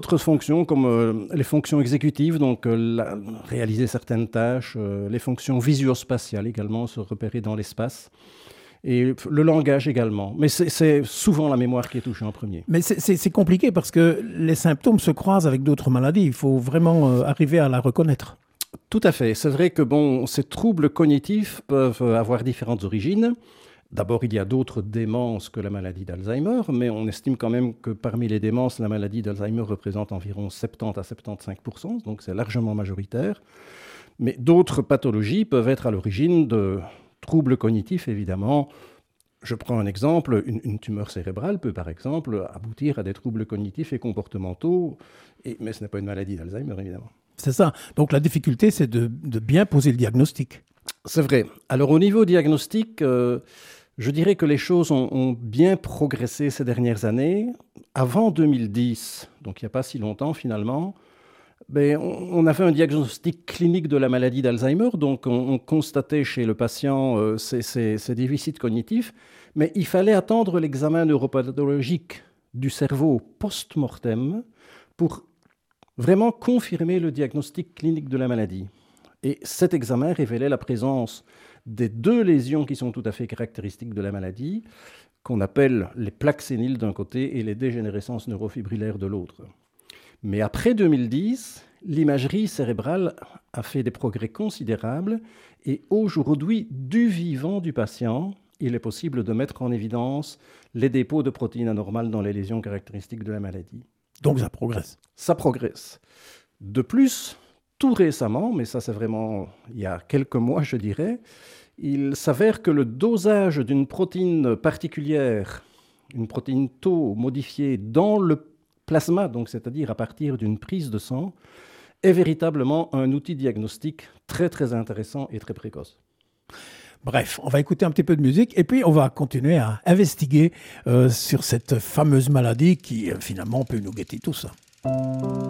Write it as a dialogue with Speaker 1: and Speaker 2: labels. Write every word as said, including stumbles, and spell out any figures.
Speaker 1: D'autres fonctions comme euh, les fonctions exécutives, donc euh, la- réaliser certaines tâches, euh, les fonctions visuospatiales également, se repérer dans l'espace, et le langage également. Mais c'est c'est souvent la mémoire qui est touchée en premier.
Speaker 2: Mais c'est- c'est c'est compliqué parce que les symptômes se croisent avec d'autres maladies. Il faut vraiment euh, arriver à la reconnaître.
Speaker 1: Tout à fait. C'est vrai que bon, ces troubles cognitifs peuvent avoir différentes origines. D'abord, il y a d'autres démences que la maladie d'Alzheimer, mais on estime quand même que parmi les démences, la maladie d'Alzheimer représente environ soixante-dix à soixante-quinze pour cent, donc c'est largement majoritaire. Mais d'autres pathologies peuvent être à l'origine de troubles cognitifs, évidemment. Je prends un exemple, une, une tumeur cérébrale peut par exemple aboutir à des troubles cognitifs et comportementaux, et, mais ce n'est pas une maladie d'Alzheimer, évidemment.
Speaker 2: C'est ça. Donc la difficulté, c'est de, de bien poser le diagnostic.
Speaker 1: C'est vrai. Alors au niveau diagnostic, euh, je dirais que les choses ont, ont bien progressé ces dernières années. Avant deux mille dix, donc il n'y a pas si longtemps finalement, ben, on, on avait un diagnostic clinique de la maladie d'Alzheimer, donc on, on constatait chez le patient euh, ces, ces- ces déficits cognitifs, mais il fallait attendre l'examen neuropathologique du cerveau post-mortem pour vraiment confirmer le diagnostic clinique de la maladie. Et cet examen révélait la présence des deux lésions qui sont tout à fait caractéristiques de la maladie, qu'on appelle les plaques séniles d'un côté et les dégénérescences neurofibrillaires de l'autre. Mais après deux mille dix, l'imagerie cérébrale a fait des progrès considérables et aujourd'hui, du vivant du patient, il est possible de mettre en évidence les dépôts de protéines anormales dans les lésions caractéristiques de la maladie.
Speaker 2: Donc ça progresse.
Speaker 1: Ça progresse. De plus, tout récemment, mais ça c'est vraiment il y a quelques mois je dirais, il s'avère que le dosage d'une protéine particulière, une protéine tau modifiée dans le plasma, donc c'est-à-dire à partir d'une prise de sang, est véritablement un outil diagnostique très très intéressant et très précoce.
Speaker 2: Bref, on va écouter un petit peu de musique et puis on va continuer à investiguer euh, sur cette fameuse maladie qui euh, finalement peut nous guetter tous.